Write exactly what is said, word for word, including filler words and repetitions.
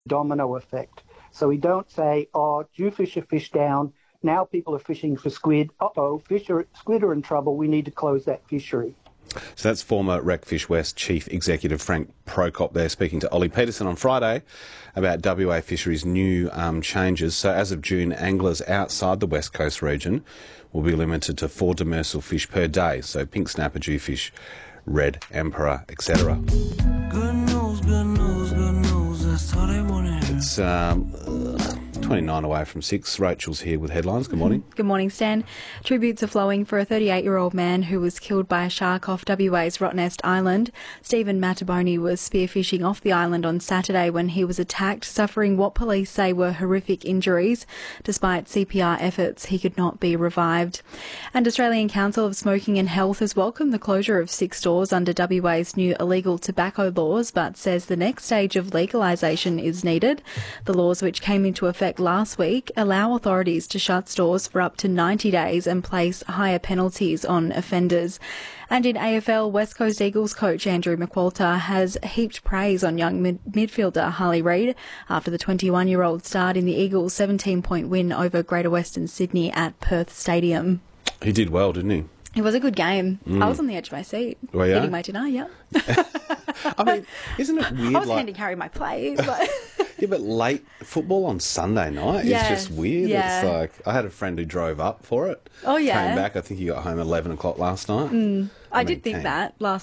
domino effect. So we don't say, oh, jewfish are fish down, now people are fishing for squid. Uh-oh, fish are, squid are in trouble, we need to close that fishery. So that's former Wreckfish West Chief Executive Frank Prokop there speaking to Ollie Peterson on Friday about W A Fisheries' new um, changes. So as of June, anglers outside the West Coast region will be limited to four demersal fish per day, so pink snapper, jewfish, red emperor, et cetera. Good news, good news, good news, that's all they want to hear. It's um, twenty-nine away from six. Rachel's here with headlines. Good morning. Good morning, Stan. Tributes are flowing for a thirty-eight-year-old man who was killed by a shark off W A's Rottnest Island. Stephen Mataboni was spearfishing off the island on Saturday when he was attacked, suffering what police say were horrific injuries. Despite C P R efforts, he could not be revived. And Australian Council of Smoking and Health has welcomed the closure of six stores under W A's new illegal tobacco laws, but says the next stage of legalisation is needed. The laws, which came into effect last week, allow authorities to shut stores for up to ninety days and place higher penalties on offenders. And in A F L, West Coast Eagles coach Andrew McQualter has heaped praise on young mid- midfielder Harley Reid after the twenty-one-year-old starred in the Eagles' seventeen-point win over Greater Western Sydney at Perth Stadium. He did well, didn't he? It was a good game. Mm. I was on the edge of my seat, Well, yeah? eating my dinner, yeah. I mean, isn't it weird? I was like, handing Harry my plate, but... yeah, but late football on Sunday night Yes, is just weird. yeah. It's like, I had a friend who drove up for it. Oh, yeah? Came back, I think he got home at eleven o'clock last night. Mm. I, I mean, did think came. that last